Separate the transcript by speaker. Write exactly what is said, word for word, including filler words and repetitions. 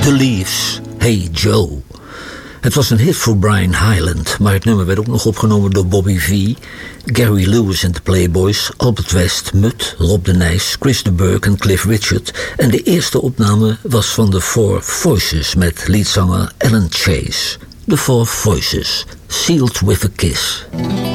Speaker 1: The Leaves, Hey Joe. Het was een hit voor Brian Hyland, maar het nummer werd ook nog opgenomen door Bobby Vee, Gary Lewis en de Playboys, Albert West, Mutt, Rob de Nijs, Chris de Burgh en Cliff Richard. En de eerste opname was van The Four Voices met leadzanger Alan Chase. The Four Voices, Sealed with a Kiss.